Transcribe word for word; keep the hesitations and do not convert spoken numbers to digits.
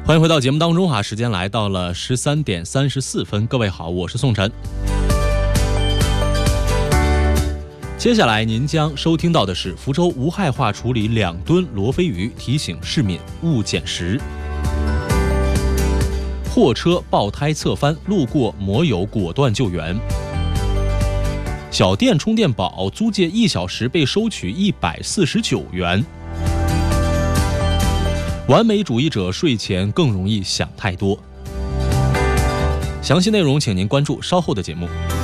欢迎回到节目当中哈，时间来到了十三点三十四分，各位好，我是宋晨。接下来您将收听到的是福州无害化处理两吨罗非鱼，提醒市民勿捡食。货车爆胎侧翻，路过摩友果断救援。小店充电宝租借一小时被收取一百四十九元。完美主义者睡前更容易想太多。详细内容请您关注稍后的节目。